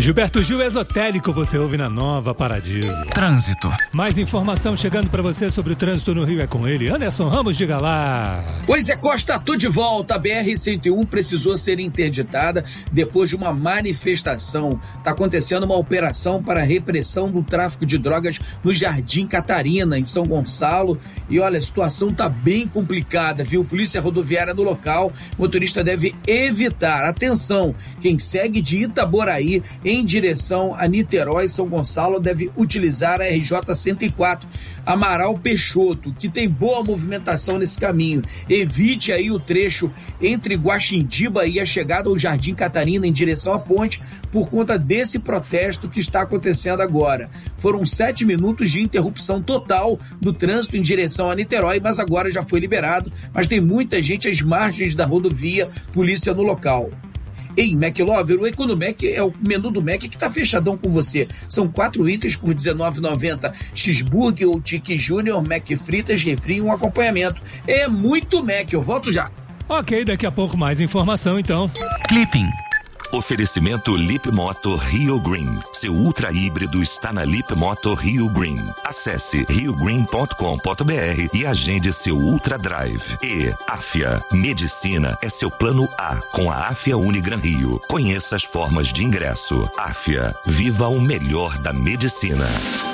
Gilberto Gil Esotérico, você ouve na Nova Paradiso. Trânsito. Mais informação chegando para você sobre o trânsito no Rio é com ele, Anderson Ramos, diga lá. Pois é, Costa, tô de volta. A BR-101 precisou ser interditada depois de uma manifestação. Tá acontecendo uma operação para repressão do tráfico de drogas no Jardim Catarina, em São Gonçalo. E olha, a situação tá bem complicada, viu? Polícia Rodoviária no local, motorista deve evitar. Atenção, quem segue de Itaboraí em direção a Niterói, São Gonçalo, deve utilizar a RJ-104 Amaral Peixoto, que tem boa movimentação nesse caminho. Evite aí o trecho entre Guaxindiba e a chegada ao Jardim Catarina em direção à ponte por conta desse protesto que está acontecendo agora. Foram 7 minutos de interrupção total do trânsito em direção a Niterói, mas agora já foi liberado, mas tem muita gente às margens da rodovia, polícia no local. Ei, McLover, o Economec é o menu do Mac que tá fechadão com você. São 4 itens por R$19,90. Cheeseburger ou Tiki Júnior, Mac fritas, refri e um acompanhamento. É muito Mac, eu volto já. Ok, daqui a pouco mais informação então. Clipping. Oferecimento Lip Moto Rio Green. Seu ultra híbrido está na Lip Moto Rio Green. Acesse riogreen.com.br e agende seu Ultra Drive. E Afia. Medicina é seu plano A com a Afia Unigran Rio. Conheça as formas de ingresso. Afia. Viva o melhor da medicina.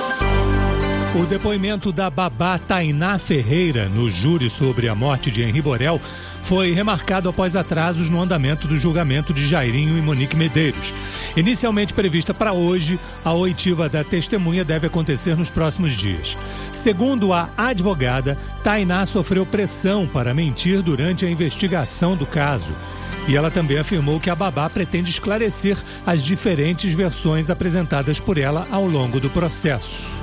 O depoimento da babá Tainá Ferreira no júri sobre a morte de Henri Borel foi remarcado após atrasos no andamento do julgamento de Jairinho e Monique Medeiros. Inicialmente prevista para hoje, a oitiva da testemunha deve acontecer nos próximos dias. Segundo a advogada, Tainá sofreu pressão para mentir durante a investigação do caso. E ela também afirmou que a babá pretende esclarecer as diferentes versões apresentadas por ela ao longo do processo.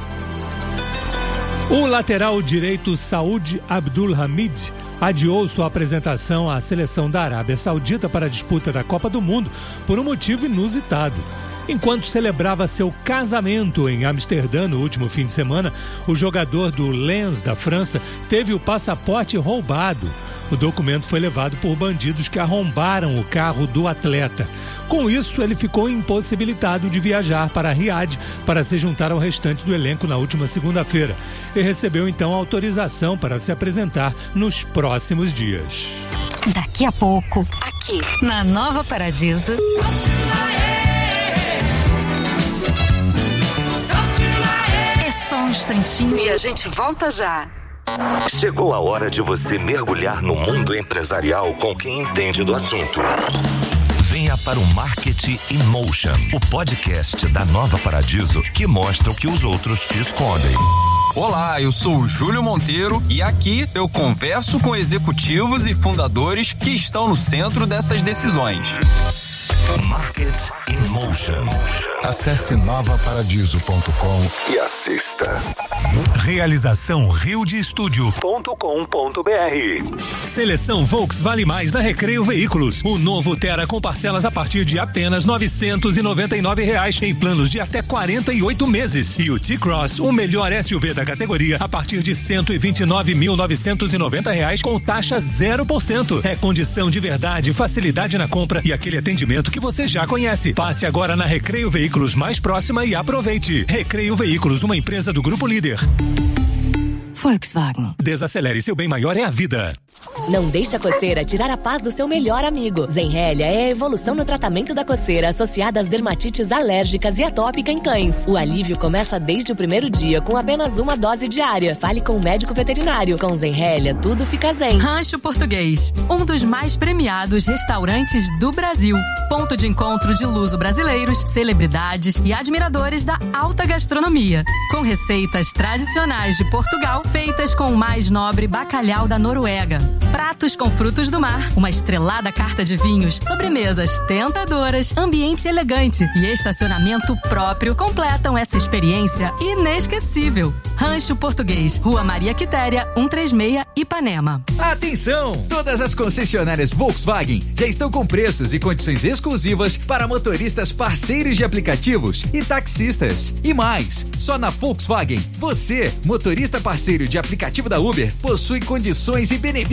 O lateral direito Saud Abdulhamid adiou sua apresentação à seleção da Arábia Saudita para a disputa da Copa do Mundo por um motivo inusitado. Enquanto celebrava seu casamento em Amsterdã no último fim de semana, o jogador do Lens da França teve o passaporte roubado. O documento foi levado por bandidos que arrombaram o carro do atleta. Com isso, ele ficou impossibilitado de viajar para Riad para se juntar ao restante do elenco na última segunda-feira e recebeu então autorização para se apresentar nos próximos dias. Daqui a pouco, aqui na Nova Paradiso. É só um instantinho e a gente volta já. Chegou a hora de você mergulhar no mundo empresarial com quem entende do assunto. Venha para o Marketing in Motion, o podcast da Nova Paradiso que mostra o que os outros te escondem. Olá, eu sou o Júlio Monteiro e aqui eu converso com executivos e fundadores que estão no centro dessas decisões. Marketing in Motion. Acesse novaparadiso.com e assista. Realização riodestudio.com.br. Seleção Volks Vale Mais na Recreio Veículos. O novo Tera com parcelas a partir de apenas R$999 em planos de até 48 meses. E o T-Cross, o melhor SUV da categoria, a partir de R$129.990 com taxa 0%. É condição de verdade, facilidade na compra e aquele atendimento que você já conhece. Passe agora na Recreio Veículos mais próxima e aproveite. Recreio Veículos, uma empresa do Grupo Líder. Volkswagen. Desacelere, seu bem maior é a vida. Não deixe a coceira tirar a paz do seu melhor amigo. Zenrelia é a evolução no tratamento da coceira associada às dermatites alérgicas e atópica em cães. O alívio começa desde o primeiro dia com apenas uma dose diária. Fale com o médico veterinário. Com Zenrelia, tudo fica zen. Rancho Português, um dos mais premiados restaurantes do Brasil. Ponto de encontro de luso-brasileiros, celebridades e admiradores da alta gastronomia. Com receitas tradicionais de Portugal, feitas com o mais nobre bacalhau da Noruega. Pratos com frutos do mar, uma estrelada carta de vinhos, sobremesas tentadoras, ambiente elegante e estacionamento próprio completam essa experiência inesquecível. Rancho Português, Rua Maria Quitéria, 136, Ipanema. Atenção! Todas as concessionárias Volkswagen já estão com preços e condições exclusivas para motoristas parceiros de aplicativos e taxistas. E mais, só na Volkswagen, você, motorista parceiro de aplicativo da Uber, possui condições e benefícios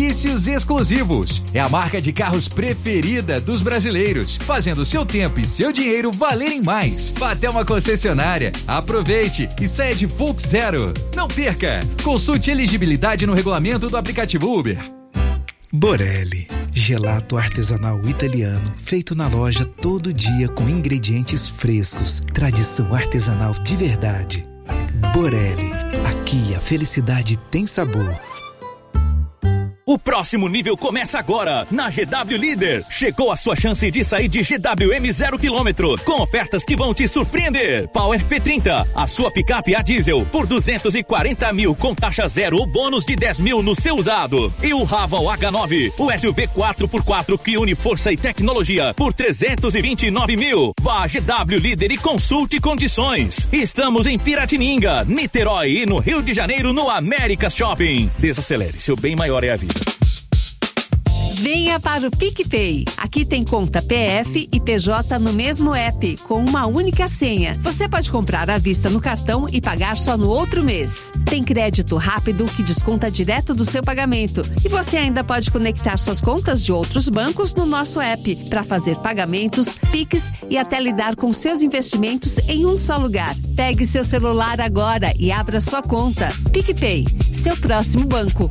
benefícios exclusivos. É a marca de carros preferida dos brasileiros, fazendo seu tempo e seu dinheiro valerem mais. Vá até uma concessionária, aproveite e saia de Volks Zero. Não perca! Consulte elegibilidade no regulamento do aplicativo Uber. Borelli, gelato artesanal italiano, feito na loja todo dia com ingredientes frescos, tradição artesanal de verdade. Borelli, aqui a felicidade tem sabor. O próximo nível começa agora, na GW Líder. Chegou a sua chance de sair de GWM 0 km, com ofertas que vão te surpreender. Power P30, a sua picape a diesel, por 240 mil, com taxa zero ou bônus de 10 mil no seu usado. E o Raval H9, o SUV 4x4 que une força e tecnologia, por 329 mil. Vá a GW Líder e consulte condições. Estamos em Piratininga, Niterói e no Rio de Janeiro, no América Shopping. Desacelere, seu bem maior é a vida. Venha para o PicPay. Aqui tem conta PF e PJ no mesmo app, com uma única senha. Você pode comprar à vista no cartão e pagar só no outro mês. Tem crédito rápido que desconta direto do seu pagamento. E você ainda pode conectar suas contas de outros bancos no nosso app para fazer pagamentos, Pix e até lidar com seus investimentos em um só lugar. Pegue seu celular agora e abra sua conta. PicPay, seu próximo banco.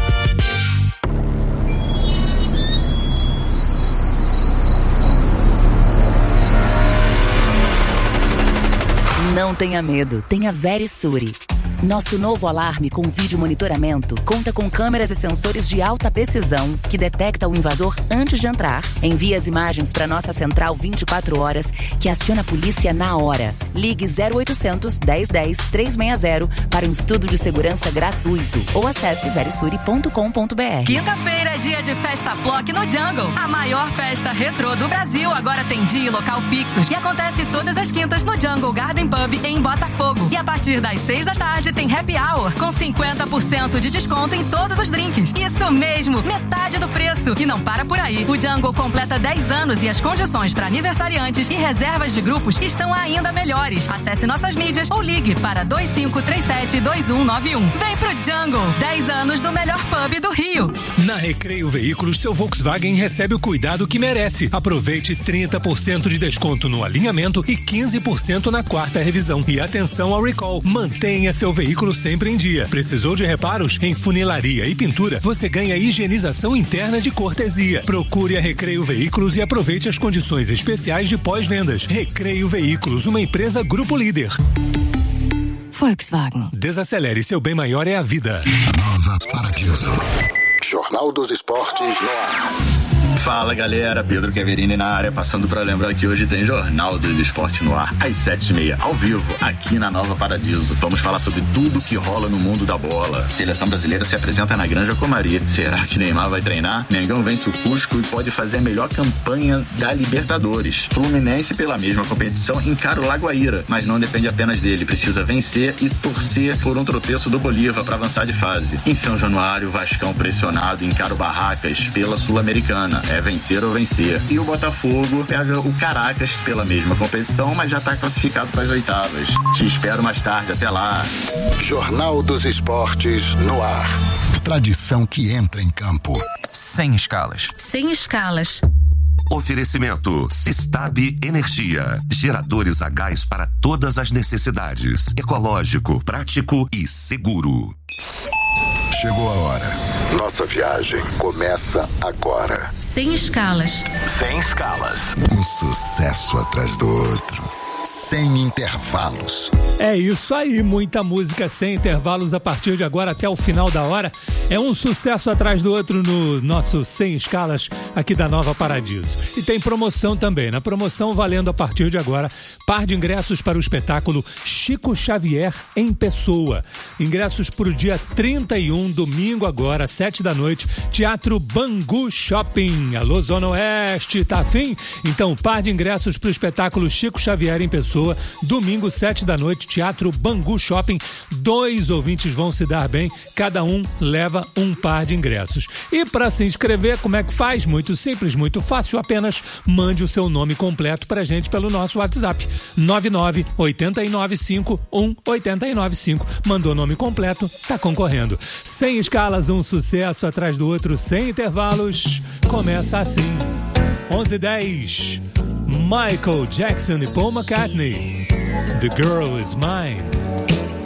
Não tenha medo, tenha Verisure. Nosso novo alarme com vídeo monitoramento conta com câmeras e sensores de alta precisão que detecta o invasor antes de entrar. Envia as imagens para nossa central 24 horas que aciona a polícia na hora. Ligue 0800 1010 360 para um estudo de segurança gratuito ou acesse verisure.com.br. Quinta-feira é dia de Festa Plock no Jungle. A maior festa retrô do Brasil agora tem dia e local fixos e acontece todas as quintas no Jungle Garden Pub em Botafogo. E a partir das 6 da tarde tem happy hour com 50% de desconto em todos os drinks. Isso mesmo, metade do preço. E não para por aí. O Jungle completa 10 anos e as condições para aniversariantes e reservas de grupos estão ainda melhores. Acesse nossas mídias ou ligue para 2537-2191. Vem pro Jungle. 10 anos do melhor pub do Rio. Na Recreio Veículos, seu Volkswagen recebe o cuidado que merece. Aproveite 30% de desconto no alinhamento e 15% na quarta revisão. E atenção ao recall. Mantenha seu veículo sempre em dia. Precisou de reparos? Em funilaria e pintura, você ganha higienização interna de cortesia. Procure a Recreio Veículos e aproveite as condições especiais de pós-vendas. Recreio Veículos, uma empresa Grupo Líder. Volkswagen. Desacelere, seu bem maior é a vida. Nova Paradiso. Jornal dos Esportes no ar. Fala galera, Pedro Queverini na área, passando para lembrar que hoje tem Jornal dos Esportes no ar, às 7h30, ao vivo, aqui na Nova Paradiso. Vamos falar sobre tudo que rola no mundo da bola. Seleção brasileira se apresenta na Granja Comari. Será que Neymar vai treinar? Mengão vence o Cusco e pode fazer a melhor campanha da Libertadores. Fluminense, pela mesma competição, encara o Lagoaíra, mas não depende apenas dele, precisa vencer e torcer por um tropeço do Bolívar para avançar de fase. Em São Januário, o Vascão pressionado encara o Barracas pela Sul-Americana. É vencer ou vencer. E o Botafogo pega o Caracas pela mesma competição, mas já está classificado para as oitavas. Te espero mais tarde, até lá. Jornal dos Esportes no ar. Tradição que entra em campo. Sem escalas. Sem escalas. Oferecimento Sistab Energia. Geradores a gás para todas as necessidades. Ecológico, prático e seguro. Chegou a hora. Nossa viagem começa agora. Sem escalas. Sem escalas. Um sucesso atrás do outro. Sem intervalos. É isso aí, muita música sem intervalos a partir de agora até o final da hora. É um sucesso atrás do outro no nosso Sem Escalas aqui da Nova Paradiso. E tem promoção também. Na promoção, valendo a partir de agora, par de ingressos para o espetáculo Chico Xavier em Pessoa. Ingressos para o dia 31, domingo agora, 7 da noite, Teatro Bangu Shopping. Alô, Zona Oeste, tá afim? Então, par de ingressos para o espetáculo Chico Xavier em Pessoa Pessoa. Domingo, 7 da noite, Teatro Bangu Shopping. 2 ouvintes vão se dar bem, cada um leva um par de ingressos. E para se inscrever, como é que faz? Muito simples, muito fácil, apenas mande o seu nome completo pra gente pelo nosso WhatsApp, 998951895. Mandou o nome completo, tá concorrendo. Sem escalas, um sucesso atrás do outro, sem intervalos. Começa assim. 11:10. Michael Jackson e Paul McCartney. The Girl Is Mine.